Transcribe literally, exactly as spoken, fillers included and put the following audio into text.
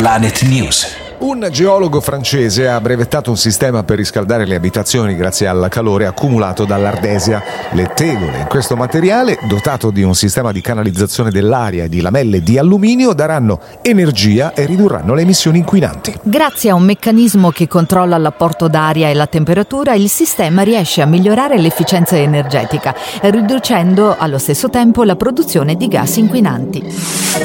Planet News. Un geologo francese ha brevettato un sistema per riscaldare le abitazioni grazie al calore accumulato dall'ardesia. Le tegole in questo materiale, dotato di un sistema di canalizzazione dell'aria e di lamelle di alluminio, daranno energia e ridurranno le emissioni inquinanti. Grazie a un meccanismo che controlla l'apporto d'aria e la temperatura, il sistema riesce a migliorare l'efficienza energetica, riducendo allo stesso tempo la produzione di gas inquinanti.